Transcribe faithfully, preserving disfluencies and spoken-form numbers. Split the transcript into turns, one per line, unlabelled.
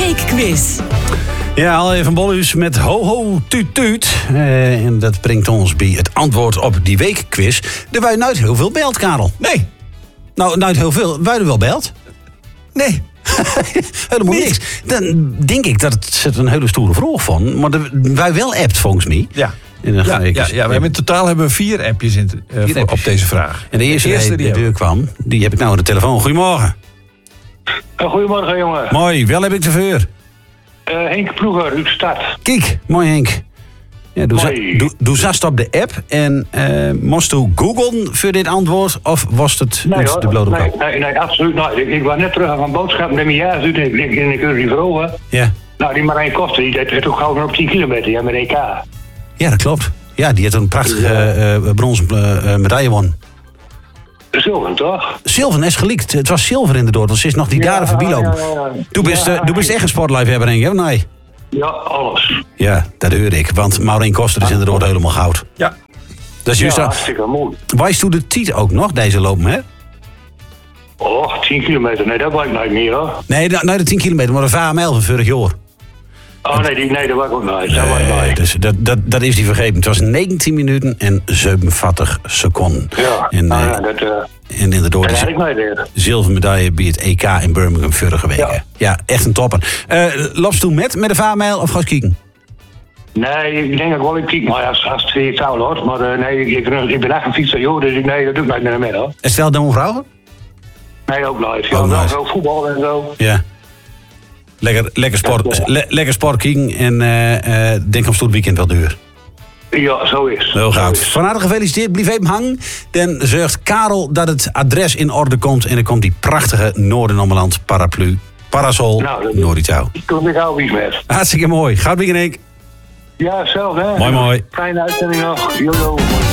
weekquiz.
Ja, al even Bolhuis met ho ho tuut tuut. Uh, en dat brengt ons bij het antwoord op die weekquiz. Er wij nooit heel veel belt, Karel.
Nee.
Nou, nooit heel veel. Wij er wel belt?
Nee.
Helemaal
Niet.
niks. Dan denk ik dat het zit een hele stoere vraag van. Maar de, wij wel appt volgens mij.
Ja.
En dan ga
Ja,
ik
ja,
eens-
ja, we hebben in totaal hebben we vier appjes in, uh,
Vier
voor-
appjes.
op deze vraag.
En de eerste,
de eerste
die
die
de deur kwam, die heb ik nou aan de telefoon. Goedemorgen.
Goedemorgen, jongen.
Mooi, wel heb ik te veel.
Uh, Henk Ploeger uit de stad.
Kijk, mooi Henk. Ja, doe,
Mooi.
za- doe, doe zast op de app en uh, moest u googlen voor dit antwoord of was het
Nee,
uit
hoor.
de blote
nee,
kop?
nee, nee, absoluut niet. Ik, ik was net terug van boodschappen met mijn jaar uit en ik, ik, ik hoorde die vroegen.
Ja.
Nou, die Marijn Koster, die deed ook gewoon op tien kilometer, ja, met E K.
ja, dat klopt. Ja, die had een prachtige uh, bronzen uh, medaille gewonnen.
Zilver, toch?
Zilver is geliekt. Het was zilver inderdaad, want ze is nog die jaren voorbij lopen.
ja, ja.
Doe best,
Ja,
uh, doe best echt een sportlife Henk, hè? Nee.
Ja, alles.
Ja, dat hoor ik. Want Maureen Koster is inderdaad helemaal goud.
Ja.
Dat is juist
Ja,
zo.
hartstikke mooi.
Wijst u de tijd ook nog, deze lopen, hè?
Oh, tien kilometer, nee, dat was ik nooit meer, hoor.
Nee, nou, nou de tien kilometer, maar de V M L van vorig jaar.
Oh, nee, die, nee dat was ik ook nooit. Dat was ik
Nee,
nooit.
dus dat, dat, dat is die vergeten. Het was negentien minuten en zevenenveertig seconden.
Ja,
En,
nou,
eh,
ja, dat, uh,
en inderdaad,
dat
die
had ik nooit weer.
zilvermedaille bij het E K in Birmingham vorige week. Ja,
Ja.
ja echt een topper. Uh, Loopt toen met, met de V M L of ga je kijken?
Nee, ik denk dat ik wel in kijk, maar als, als het weer zou hoor. Maar uh, nee, ik, ik, ik ben echt een fietser, joh, dus ik, nee, dat doe ik nooit meer mee, hoor.
En stel dan vrouwen?
Nee, ook nooit. Ja,
Ook
wel
nooit.
zo voetbal en zo.
Ja. Lekker, lekker sport,
Ja.
le- lekker sport kijken en uh, uh, denk om het weekend wel duur.
Ja, zo is.
Heel
Zo
goud.
is.
Van harte gefeliciteerd. Blijf even hangen. Dan zorgt Karel dat het adres in orde komt. En dan komt die prachtige Noordernommerland paraplu. Parasol.
Nou, dat-
Noorditouw.
Ik kom weer gauw iets met.
Hartstikke mooi. Gaat weer in één.
Ja, zelf hè.
Mooi, mooi.
Fijne uitzending nog. Jojo.